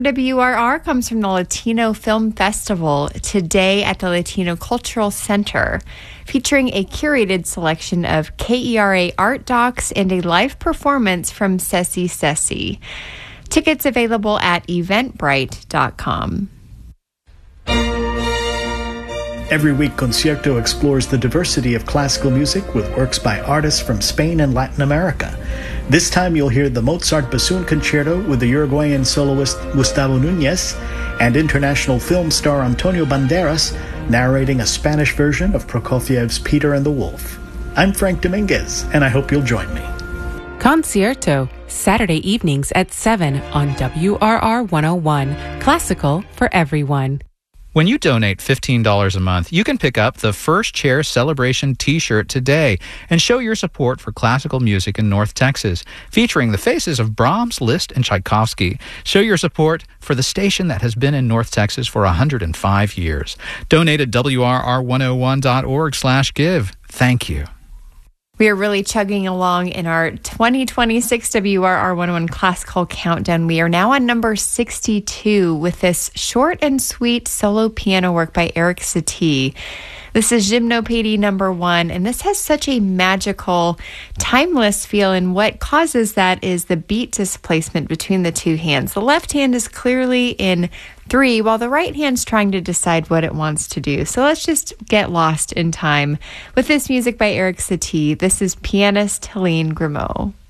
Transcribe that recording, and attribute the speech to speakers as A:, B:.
A: WRR comes from the Latino Film Festival today at the Latino Cultural Center, featuring a curated selection of KERA art docs and a live performance from Ceci Ceci. Tickets available at eventbrite.com.
B: Every week, Concierto explores the diversity of classical music with works by artists from Spain and Latin America. This time, you'll hear the Mozart Bassoon Concerto with the Uruguayan soloist Gustavo Núñez and international film star Antonio Banderas narrating a Spanish version of Prokofiev's Peter and the Wolf. I'm Frank Dominguez, and I hope you'll join me.
C: Concierto, Saturday evenings at 7 on WRR 101. Classical for everyone.
D: When you donate $15 a month, you can pick up the First Chair Celebration t-shirt today and show your support for classical music in North Texas, featuring the faces of Brahms, Liszt, and Tchaikovsky. Show your support for the station that has been in North Texas for 105 years. Donate at WRR101.org/give. Thank you.
A: We are really chugging along in our 2026 WRR 101 Classical Countdown. We are now on number 62 with this short and sweet solo piano work by Erik Satie. This is Gymnopédie number 1, and this has such a magical, timeless feel, and what causes that is the beat displacement between the two hands. The left hand is clearly in 3, while the right hand's trying to decide what it wants to do. So let's just get lost in time with this music by Erik Satie. This is pianist Helene Grimaud.